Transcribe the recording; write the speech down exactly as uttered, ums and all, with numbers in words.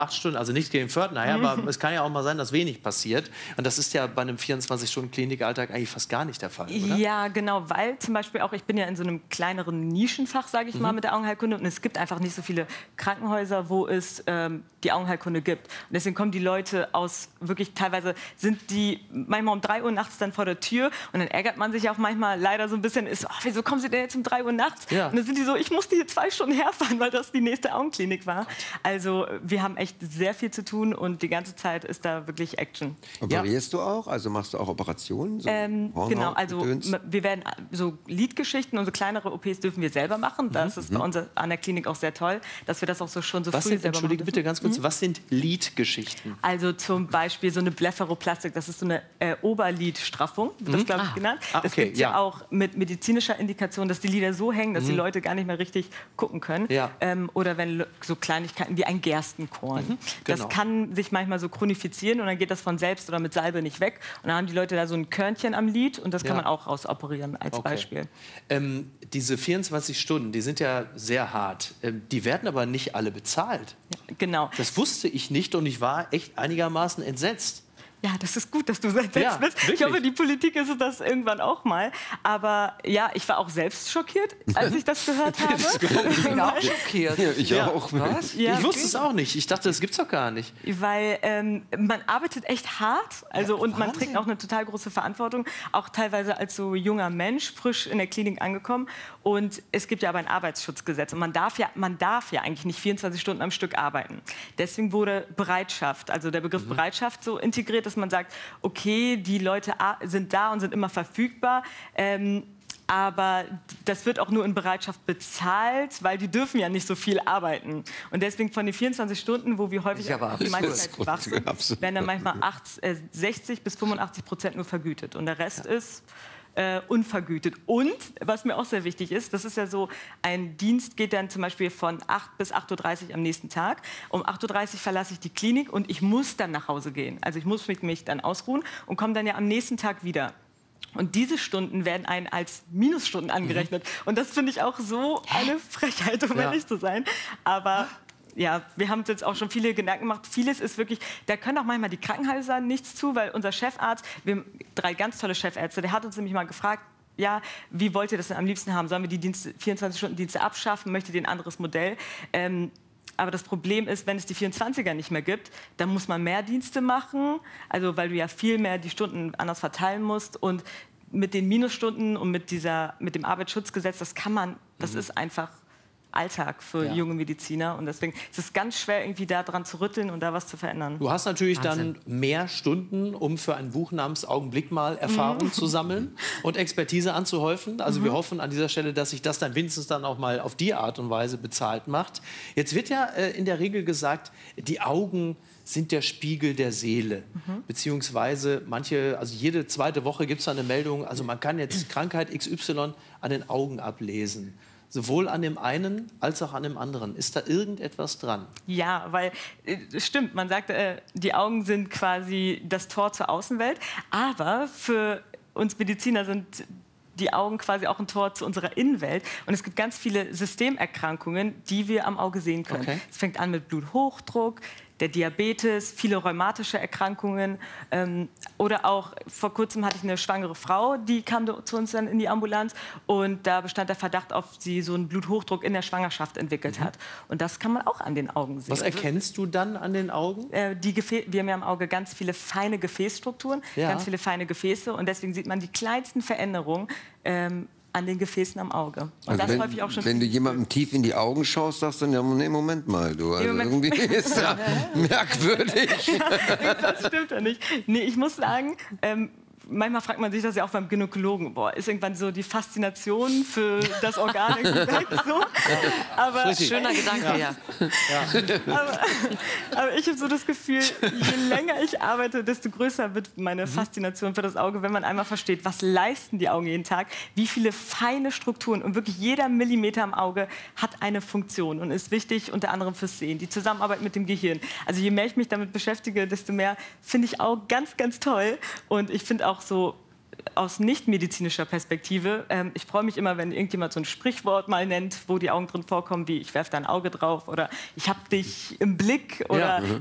Acht Stunden, also nicht gegen Pförtner, naja, aber es kann ja auch mal sein, dass wenig passiert. Und das ist ja bei einem vierundzwanzig-Stunden-Klinikalltag eigentlich fast gar nicht der Fall, oder? Ja, genau, weil zum Beispiel auch, ich bin ja in so einem kleineren Nischenfach, sage ich mhm. mal, mit der Augenheilkunde. Und es gibt einfach nicht so viele Krankenhäuser, wo es ähm, die Augenheilkunde gibt. Und deswegen kommen die Leute aus, wirklich teilweise sind die manchmal um drei Uhr nachts dann vor der Tür. Und dann ärgert man sich auch manchmal leider so ein bisschen, ist, oh, wieso kommen sie denn jetzt um drei Uhr nachts? Ja. Und dann sind die so, ich musste hier zwei Stunden herfahren, weil das die nächste Augenklinik war. Also wir haben echt sehr viel zu tun und die ganze Zeit ist da wirklich Action. Operierst ja. du auch? Also machst du auch Operationen? So ähm, genau, also wir werden so Lidgeschichten und so kleinere O Ps dürfen wir selber machen. Das mhm. ist bei uns an der Klinik auch sehr toll, dass wir das auch so schon so was früh sind, selber Entschuldige machen bitte ganz kurz, mhm. was sind Lidgeschichten? Also zum Beispiel so eine Blepharoplastik, das ist so eine äh, Oberlidstraffung, wird das mhm. glaube ich ah. genannt. Ah, okay. Das gibt es ja. ja auch mit medizinischer Indikation, dass die Lider so hängen, dass mhm. die Leute gar nicht mehr richtig gucken können. Ja. Ähm, oder wenn so Kleinigkeiten wie ein Gerstenkorn. Mhm. Genau. Das kann sich manchmal so chronifizieren und dann geht das von selbst oder mit Salbe nicht weg. Und dann haben die Leute da so ein Körnchen am Lid und das kann ja. man auch rausoperieren als okay. Beispiel. Ähm, diese vierundzwanzig Stunden, die sind ja sehr hart. Ähm, die werden aber nicht alle bezahlt. Ja, genau. Das wusste ich nicht und ich war echt einigermaßen entsetzt. Ja, das ist gut, dass du selbst ja, bist. Wirklich? Ich hoffe, die Politik ist das irgendwann auch mal. Aber ja, ich war auch selbst schockiert, als ich das gehört habe. Ich bin auch schockiert. Ja, ich ja. auch. Was? Ja, ich wusste es auch nicht. Ich dachte, das gibt's doch gar nicht. Weil ähm, man arbeitet echt hart. Also, ja, und man trägt auch eine total große Verantwortung. Auch teilweise als so junger Mensch, frisch in der Klinik angekommen. Und es gibt ja aber ein Arbeitsschutzgesetz. Und man darf ja, man darf ja eigentlich nicht vierundzwanzig Stunden am Stück arbeiten. Deswegen wurde Bereitschaft, also der Begriff mhm. Bereitschaft so integriert, dass man sagt, okay, die Leute sind da und sind immer verfügbar, ähm, aber das wird auch nur in Bereitschaft bezahlt, weil die dürfen ja nicht so viel arbeiten. Und deswegen von den vierundzwanzig Stunden, wo wir häufig die meiste Zeit wach sind, werden dann manchmal sechzig bis fünfundachtzig Prozent nur vergütet. Und der Rest ja. ist Äh, unvergütet. Und, was mir auch sehr wichtig ist, das ist ja so, ein Dienst geht dann zum Beispiel von acht bis acht Uhr dreißig am nächsten Tag. Um acht Uhr dreißig verlasse ich die Klinik und ich muss dann nach Hause gehen. Also ich muss mich dann ausruhen und komme dann ja am nächsten Tag wieder. Und diese Stunden werden einen als Minusstunden angerechnet. Mhm. Und das finde ich auch so eine Frechheit, um ja. ehrlich zu sein. Aber ja, wir haben uns jetzt auch schon viele Gedanken gemacht. Vieles ist wirklich, da können auch manchmal die Krankenhäuser nichts zu, weil unser Chefarzt, wir haben drei ganz tolle Chefärzte, der hat uns nämlich mal gefragt, ja, wie wollt ihr das denn am liebsten haben? Sollen wir die Dienste, vierundzwanzig-Stunden-Dienste abschaffen? Möchtet ihr ein anderes Modell? Ähm, aber das Problem ist, wenn es die vierundzwanziger nicht mehr gibt, dann muss man mehr Dienste machen, also weil du ja viel mehr die Stunden anders verteilen musst. Und mit den Minusstunden und mit, dieser, mit dem Arbeitsschutzgesetz, das kann man, das mhm. ist einfach Alltag für ja. junge Mediziner. Und deswegen ist es ganz schwer, irgendwie daran zu rütteln und da was zu verändern. Du hast natürlich Wahnsinn. Dann mehr Stunden, um für ein Buch namens Augenblick mal Erfahrung mhm. zu sammeln und Expertise anzuhäufen. Also mhm. wir hoffen an dieser Stelle, dass sich das dann wenigstens dann auch mal auf die Art und Weise bezahlt macht. Jetzt wird ja äh, in der Regel gesagt, die Augen sind der Spiegel der Seele. Mhm. Beziehungsweise manche, also jede zweite Woche gibt es da eine Meldung, also man kann jetzt Krankheit X Y an den Augen ablesen. Sowohl an dem einen als auch an dem anderen. Ist da irgendetwas dran? Ja, weil es stimmt, man sagt, äh, die Augen sind quasi das Tor zur Außenwelt. Aber für uns Mediziner sind die Augen quasi auch ein Tor zu unserer Innenwelt. Und es gibt ganz viele Systemerkrankungen, die wir am Auge sehen können. Okay. Es fängt an mit Bluthochdruck, der Diabetes, viele rheumatische Erkrankungen. Ähm, oder auch, vor kurzem hatte ich eine schwangere Frau, die kam zu uns dann in die Ambulanz. Und da bestand der Verdacht, ob sie so einen Bluthochdruck in der Schwangerschaft entwickelt mhm. hat. Und das kann man auch an den Augen sehen. Was erkennst du dann an den Augen? Äh, die Gefä wir haben ja am Auge ganz viele feine Gefäßstrukturen, ja. ganz viele feine Gefäße. Und deswegen sieht man die kleinsten Veränderungen ähm, an den Gefäßen am Auge. Und also das wenn, häufig auch schon wenn du jemandem tief in die Augen schaust, sagst du dann, ja, nee, Moment mal, du, also irgendwie ist ja merkwürdig. Ja, das stimmt ja nicht. Nee, ich muss sagen, ähm, manchmal fragt man sich das ja auch beim Gynäkologen. Boah, ist irgendwann so die Faszination für das Organ irgendwie weg? So? Aber, schöner Gedanke, ja. ja. Aber, aber ich habe so das Gefühl, je länger ich arbeite, desto größer wird meine Faszination für das Auge, wenn man einmal versteht, was leisten die Augen jeden Tag, wie viele feine Strukturen und wirklich jeder Millimeter im Auge hat eine Funktion und ist wichtig, unter anderem fürs Sehen, die Zusammenarbeit mit dem Gehirn. Also je mehr ich mich damit beschäftige, desto mehr finde ich auch ganz, ganz toll. Und ich finde auch so aus nicht-medizinischer Perspektive, ähm, ich freue mich immer, wenn irgendjemand so ein Sprichwort mal nennt, wo die Augen drin vorkommen, wie ich werfe dein Auge drauf oder ich habe dich im Blick oder ja.